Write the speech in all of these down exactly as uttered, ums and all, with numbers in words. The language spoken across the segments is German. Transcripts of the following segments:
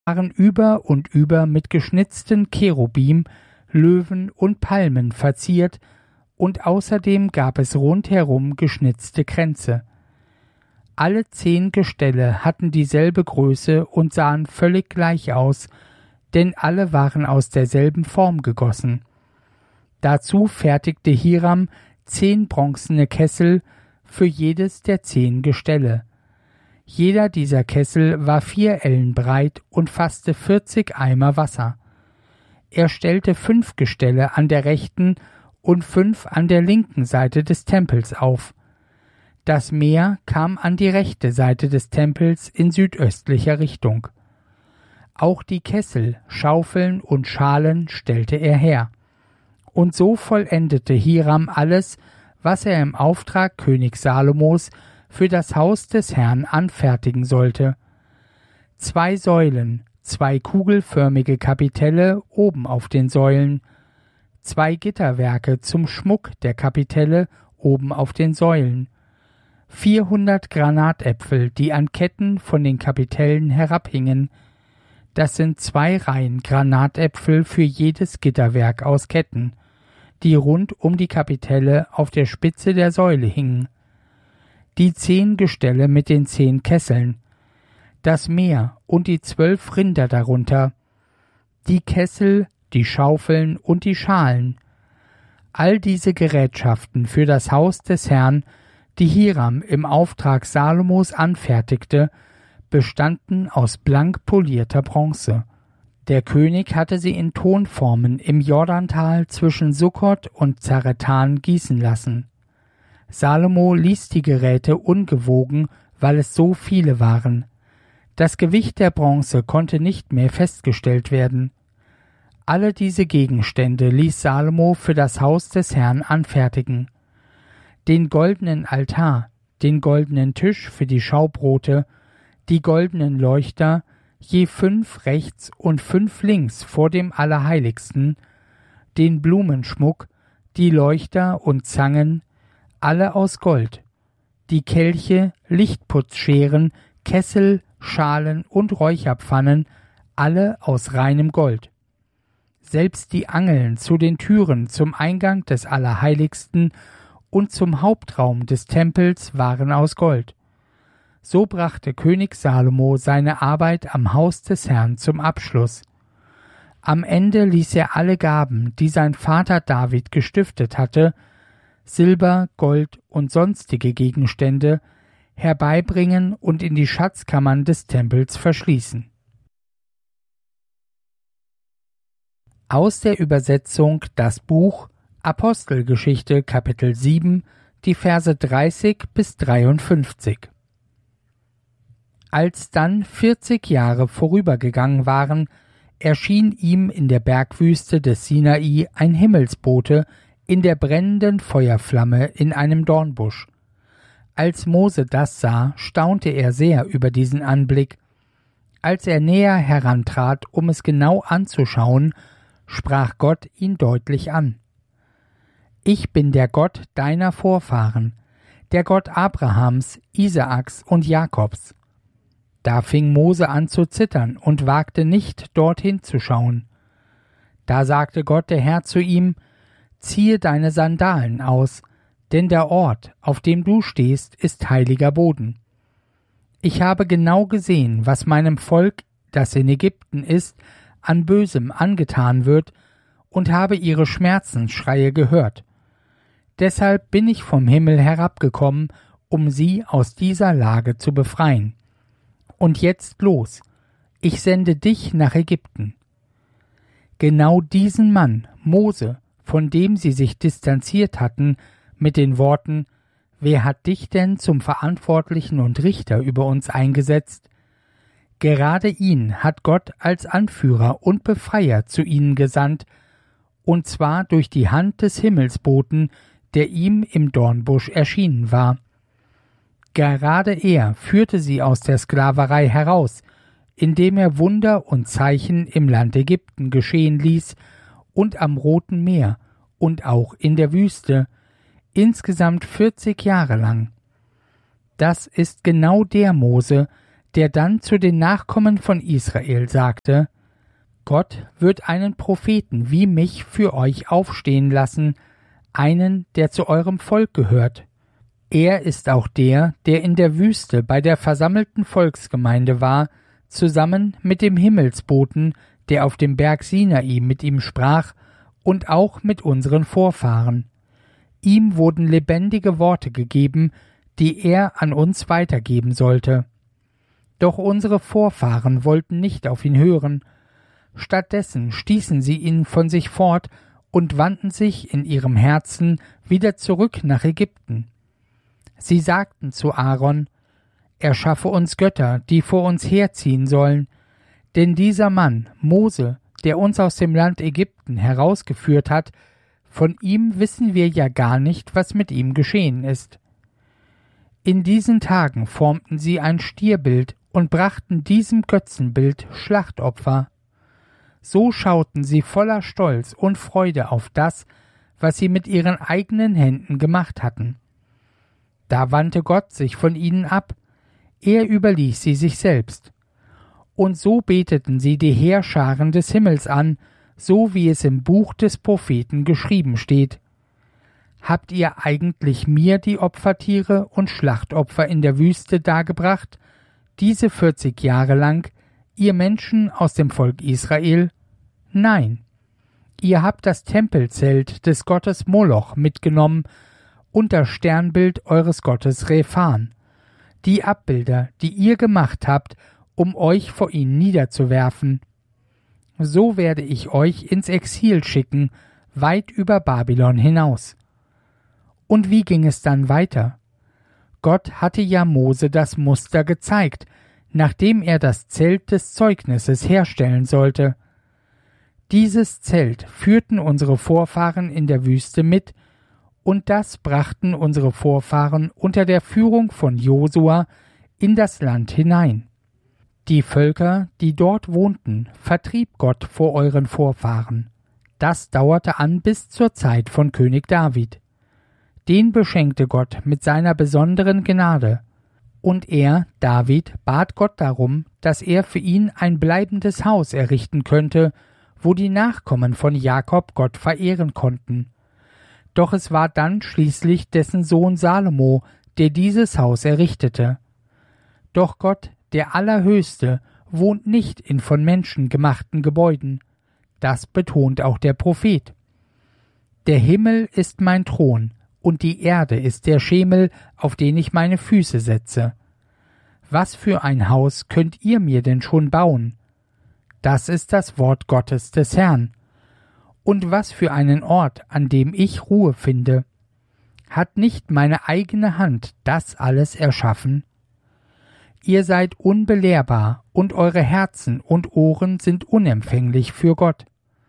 waren über und über mit geschnitzten Cherubim, Löwen und Palmen verziert, und außerdem gab es rundherum geschnitzte Kränze. Alle zehn Gestelle hatten dieselbe Größe und sahen völlig gleich aus, denn alle waren aus derselben Form gegossen. Dazu fertigte Hiram zehn bronzene Kessel für jedes der zehn Gestelle. Jeder dieser Kessel war vier Ellen breit und fasste vierzig Eimer Wasser. Er stellte fünf Gestelle an der rechten und fünf an der linken Seite des Tempels auf. Das Meer kam an die rechte Seite des Tempels in südöstlicher Richtung. Auch die Kessel, Schaufeln und Schalen stellte er her. Und so vollendete Hiram alles, was er im Auftrag König Salomos für das Haus des Herrn anfertigen sollte. Zwei Säulen, zwei kugelförmige Kapitelle oben auf den Säulen, zwei Gitterwerke zum Schmuck der Kapitelle oben auf den Säulen, vierhundert Granatäpfel, die an Ketten von den Kapitellen herabhingen. Das sind zwei Reihen Granatäpfel für jedes Gitterwerk aus Ketten, die rund um die Kapitelle auf der Spitze der Säule hingen. Die zehn Gestelle mit den zehn Kesseln, das Meer und die zwölf Rinder darunter, die Kessel, die Schaufeln und die Schalen. All diese Gerätschaften für das Haus des Herrn, die Hiram im Auftrag Salomos anfertigte, bestanden aus blank polierter Bronze. Der König hatte sie in Tonformen im Jordantal zwischen Sukkot und Zaretan gießen lassen. Salomo ließ die Geräte ungewogen, weil es so viele waren. Das Gewicht der Bronze konnte nicht mehr festgestellt werden. Alle diese Gegenstände ließ Salomo für das Haus des Herrn anfertigen. Den goldenen Altar, den goldenen Tisch für die Schaubrote, die goldenen Leuchter, je fünf rechts und fünf links vor dem Allerheiligsten, den Blumenschmuck, die Leuchter und Zangen, alle aus Gold, die Kelche, Lichtputzscheren, Kessel, Schalen und Räucherpfannen, alle aus reinem Gold. Selbst die Angeln zu den Türen zum Eingang des Allerheiligsten und zum Hauptraum des Tempels waren aus Gold. So brachte König Salomo seine Arbeit am Haus des Herrn zum Abschluss. Am Ende ließ er alle Gaben, die sein Vater David gestiftet hatte, Silber, Gold und sonstige Gegenstände, herbeibringen und in die Schatzkammern des Tempels verschließen. Aus der Übersetzung Das Buch Apostelgeschichte Kapitel sieben, die Verse dreißig bis dreiundfünfzig. Als dann vierzig Jahre vorübergegangen waren, erschien ihm in der Bergwüste des Sinai ein Himmelsbote in der brennenden Feuerflamme in einem Dornbusch. Als Mose das sah, staunte er sehr über diesen Anblick. Als er näher herantrat, um es genau anzuschauen, sprach Gott ihn deutlich an. Ich bin der Gott deiner Vorfahren, der Gott Abrahams, Isaaks und Jakobs. Da fing Mose an zu zittern und wagte nicht, dorthin zu schauen. Da sagte Gott der Herr zu ihm, ziehe deine Sandalen aus, denn der Ort, auf dem du stehst, ist heiliger Boden. Ich habe genau gesehen, was meinem Volk, das in Ägypten ist, an Bösem angetan wird, und habe ihre Schmerzensschreie gehört. Deshalb bin ich vom Himmel herabgekommen, um sie aus dieser Lage zu befreien. Und jetzt los, ich sende dich nach Ägypten. Genau diesen Mann, Mose, von dem sie sich distanziert hatten, mit den Worten, wer hat dich denn zum Verantwortlichen und Richter über uns eingesetzt? Gerade ihn hat Gott als Anführer und Befreier zu ihnen gesandt, und zwar durch die Hand des Himmelsboten, der ihm im Dornbusch erschienen war. Gerade er führte sie aus der Sklaverei heraus, indem er Wunder und Zeichen im Land Ägypten geschehen ließ und am Roten Meer und auch in der Wüste, insgesamt vierzig Jahre lang. Das ist genau der Mose, der dann zu den Nachkommen von Israel sagte: Gott wird einen Propheten wie mich für euch aufstehen lassen, einen, der zu eurem Volk gehört. Er ist auch der, der in der Wüste bei der versammelten Volksgemeinde war, zusammen mit dem Himmelsboten, der auf dem Berg Sinai mit ihm sprach, und auch mit unseren Vorfahren. Ihm wurden lebendige Worte gegeben, die er an uns weitergeben sollte. Doch unsere Vorfahren wollten nicht auf ihn hören. Stattdessen stießen sie ihn von sich fort und wandten sich in ihrem Herzen wieder zurück nach Ägypten. Sie sagten zu Aaron: Erschaffe uns Götter, die vor uns herziehen sollen, denn dieser Mann, Mose, der uns aus dem Land Ägypten herausgeführt hat, von ihm wissen wir ja gar nicht, was mit ihm geschehen ist. In diesen Tagen formten sie ein Stierbild und brachten diesem Götzenbild Schlachtopfer. So schauten sie voller Stolz und Freude auf das, was sie mit ihren eigenen Händen gemacht hatten. Da wandte Gott sich von ihnen ab, er überließ sie sich selbst. Und so beteten sie die Heerscharen des Himmels an, so wie es im Buch des Propheten geschrieben steht. Habt ihr eigentlich mir die Opfertiere und Schlachtopfer in der Wüste dargebracht, diese vierzig Jahre lang, ihr Menschen aus dem Volk Israel? Nein. Ihr habt das Tempelzelt des Gottes Moloch mitgenommen und das Sternbild eures Gottes Rephan, die Abbilder, die ihr gemacht habt, um euch vor ihnen niederzuwerfen. So werde ich euch ins Exil schicken, weit über Babylon hinaus. Und wie ging es dann weiter? Gott hatte ja Mose das Muster gezeigt, nachdem er das Zelt des Zeugnisses herstellen sollte. Dieses Zelt führten unsere Vorfahren in der Wüste mit, und das brachten unsere Vorfahren unter der Führung von Josua in das Land hinein. Die Völker, die dort wohnten, vertrieb Gott vor euren Vorfahren. Das dauerte an bis zur Zeit von König David. Den beschenkte Gott mit seiner besonderen Gnade, und er, David, bat Gott darum, dass er für ihn ein bleibendes Haus errichten könnte, wo die Nachkommen von Jakob Gott verehren konnten. Doch es war dann schließlich dessen Sohn Salomo, der dieses Haus errichtete. Doch Gott, der Allerhöchste, wohnt nicht in von Menschen gemachten Gebäuden. Das betont auch der Prophet. Der Himmel ist mein Thron, und die Erde ist der Schemel, auf den ich meine Füße setze. Was für ein Haus könnt ihr mir denn schon bauen? Das ist das Wort Gottes des Herrn. Und was für einen Ort, an dem ich Ruhe finde. Hat nicht meine eigene Hand das alles erschaffen? Ihr seid unbelehrbar, und eure Herzen und Ohren sind unempfänglich für Gott.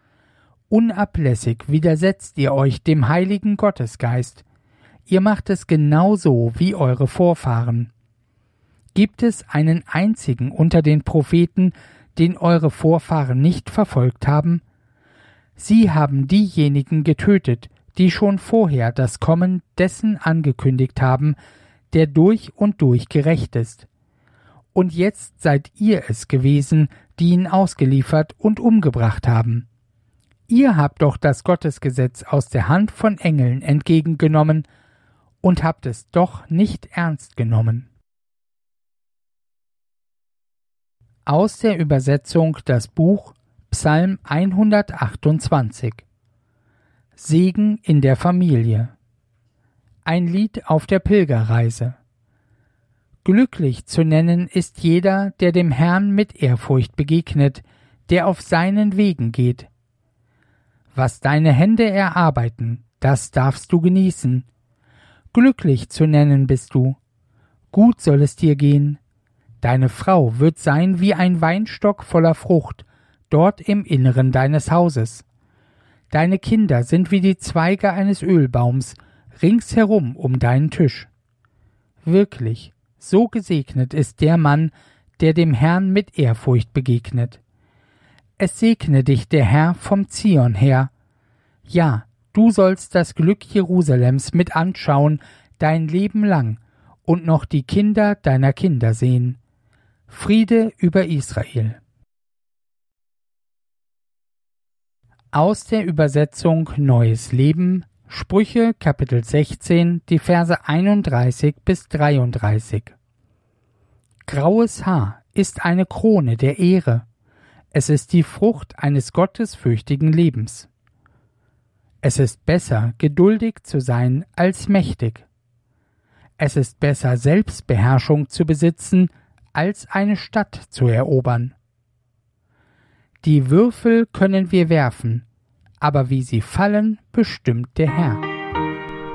Unablässig widersetzt ihr euch dem heiligen Gottesgeist. Ihr macht es genauso wie eure Vorfahren. Gibt es einen einzigen unter den Propheten, den eure Vorfahren nicht verfolgt haben? Sie haben diejenigen getötet, die schon vorher das Kommen dessen angekündigt haben, der durch und durch gerecht ist. Und jetzt seid ihr es gewesen, die ihn ausgeliefert und umgebracht haben. Ihr habt doch das Gottesgesetz aus der Hand von Engeln entgegengenommen und habt es doch nicht ernst genommen. Aus der Übersetzung das Buch Psalm hundertachtundzwanzig. Segen in der Familie. Ein Lied auf der Pilgerreise. Glücklich zu nennen ist jeder, der dem Herrn mit Ehrfurcht begegnet, der auf seinen Wegen geht. Was deine Hände erarbeiten, das darfst du genießen. Glücklich zu nennen bist du. Gut soll es dir gehen. Deine Frau wird sein wie ein Weinstock voller Frucht, dort im Inneren deines Hauses. Deine Kinder sind wie die Zweige eines Ölbaums, ringsherum um deinen Tisch. Wirklich, so gesegnet ist der Mann, der dem Herrn mit Ehrfurcht begegnet. Es segne dich der Herr vom Zion her. Ja, du sollst das Glück Jerusalems mit anschauen, dein Leben lang, und noch die Kinder deiner Kinder sehen. Friede über Israel. Aus der Übersetzung Neues Leben, Sprüche Kapitel sechzehn, die Verse einunddreißig bis dreiunddreißig. Graues Haar ist eine Krone der Ehre. Es ist die Frucht eines gottesfürchtigen Lebens. Es ist besser, geduldig zu sein, als mächtig. Es ist besser, Selbstbeherrschung zu besitzen, als eine Stadt zu erobern. Die Würfel können wir werfen, aber wie sie fallen, bestimmt der Herr.